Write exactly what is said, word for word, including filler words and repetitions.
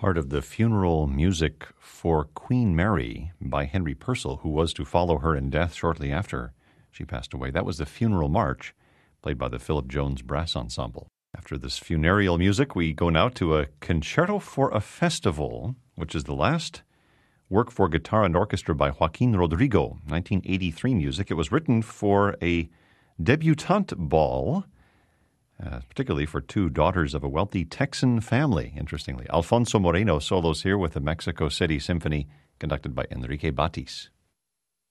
part of the funeral music for Queen Mary by Henry Purcell, who was to follow her in death shortly after she passed away. That was the funeral march played by the Philip Jones Brass Ensemble. After this funereal music, we go now to a Concerto for a Festival, which is the last work for guitar and orchestra by Joaquin Rodrigo, nineteen eighty-three music. It was written for a debutante ball, uh, particularly for two daughters of a wealthy Texan family, interestingly. Alfonso Moreno solos here with the Mexico City Symphony, conducted by Enrique Batis.